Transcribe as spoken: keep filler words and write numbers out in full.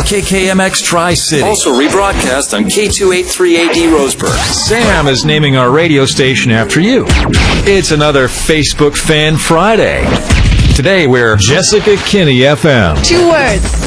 K K M X Tri-City. Also rebroadcast on K two eighty-three A D Roseburg. Sam is naming our radio station after you. It's another Facebook Fan Friday. Today we're Jessica Kinney F M. Two words.